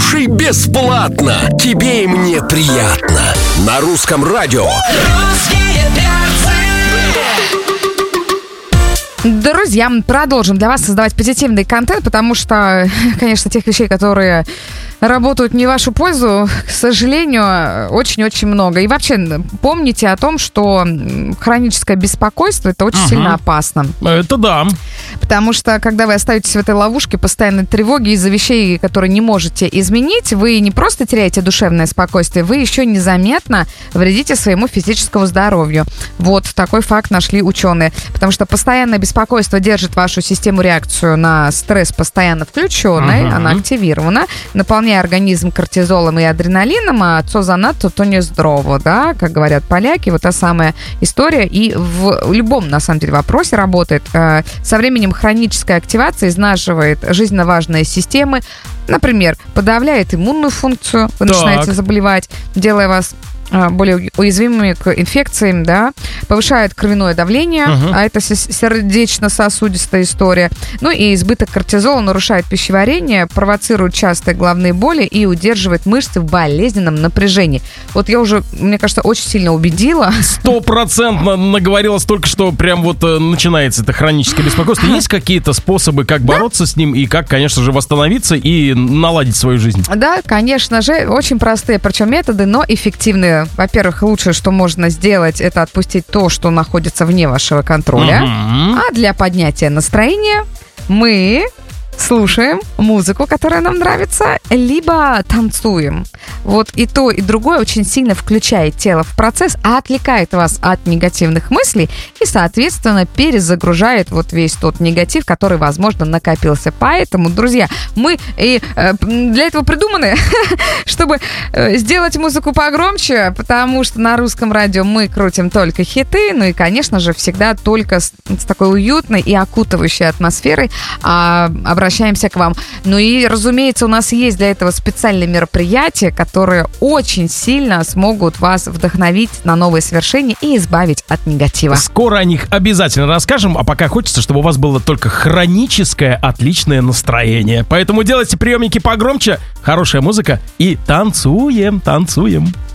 Слушай бесплатно. Тебе и мне приятно. На Русском радио. Русские перцы. Друзья, продолжим для вас создавать позитивный контент, потому что, конечно, тех вещей, которые работают не в вашу пользу, к сожалению, очень-очень много. И вообще, помните о том, что хроническое беспокойство – это очень сильно опасно. Это да. Потому что, когда вы остаетесь в этой ловушке постоянной тревоги из-за вещей, которые не можете изменить, вы не просто теряете душевное спокойствие, вы еще незаметно вредите своему физическому здоровью. Вот такой факт нашли ученые. Потому что постоянное беспокойство держит вашу систему реакцию на стресс постоянно включенной, она активирована, наполняя организм кортизолом и адреналином, а «co занадто, то не здорово», да, как говорят поляки, вот та самая история. И в любом, на самом деле, вопросе работает. Со временем хроническая активация изнашивает жизненно важные системы, например, подавляет иммунную функцию, вы начинаете заболевать, делая вас более уязвимыми к инфекциям, да, повышает кровяное давление, а это сердечно-сосудистая история. Ну и избыток кортизола нарушает пищеварение, провоцирует частые головные боли и удерживает мышцы в болезненном напряжении. Вот я уже, мне кажется, очень сильно убедила. 100% наговорилась только что, прям вот начинается это хроническое беспокойство. Есть какие-то способы, как бороться с ним и как, конечно же, восстановиться и наладить свою жизнь? Да, конечно же, очень простые, причем методы, но эффективные. Во-первых, лучшее, что можно сделать, это отпустить то, что находится вне вашего контроля. А для поднятия настроения мы слушаем музыку, которая нам нравится, либо танцуем. Вот и то, и другое очень сильно включает тело в процесс, а отвлекает вас от негативных мыслей и, соответственно, перезагружает вот весь тот негатив, который, возможно, накопился. Поэтому, друзья, мы и для этого придуманы, чтобы сделать музыку погромче, потому что на Русском радио мы крутим только хиты, ну и, конечно же, всегда только с такой уютной и окутывающей атмосферой обращаемся к вам. Ну и, разумеется, у нас есть для этого специальные мероприятия, которые очень сильно смогут вас вдохновить на новые свершения и избавить от негатива. Скоро о них обязательно расскажем, а пока хочется, чтобы у вас было только хроническое отличное настроение. Поэтому делайте приемники погромче, хорошая музыка и танцуем.